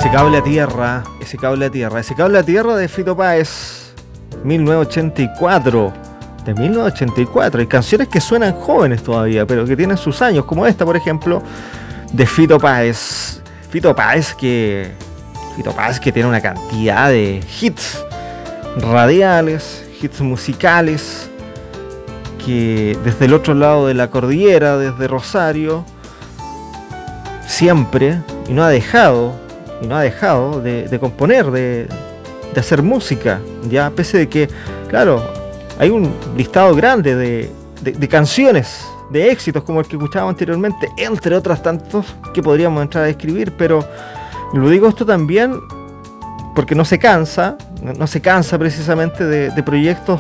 Ese cable a tierra, ese cable a tierra, ese cable a tierra de Fito Páez, 1984, de 1984. Hay canciones que suenan jóvenes todavía, pero que tienen sus años, como esta, por ejemplo, de Fito Páez. Fito Páez que tiene una cantidad de hits radiales, hits musicales, que desde el otro lado de la cordillera, desde Rosario, siempre, y no ha dejado de componer, de hacer música, ya, pese de que, claro, hay un listado grande de canciones, de éxitos como el que escuchábamos anteriormente, entre otros tantos que podríamos entrar a describir, pero lo digo esto también porque no se cansa precisamente de proyectos